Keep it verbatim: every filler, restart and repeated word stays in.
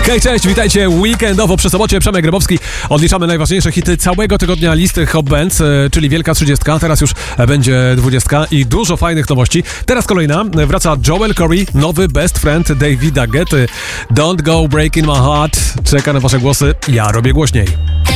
Hej, cześć, witajcie weekendowo przy sobocie. Przemek Grabowski. Odliczamy najważniejsze hity całego tygodnia listy Hot Bands, czyli Wielka Trzydziestka. Teraz już będzie dwudziestka i dużo fajnych nowości. Teraz kolejna. Wraca Joel Corry, nowy best friend Davida Guetty. Don't go breaking my heart. Czeka na wasze głosy. Ja robię głośniej.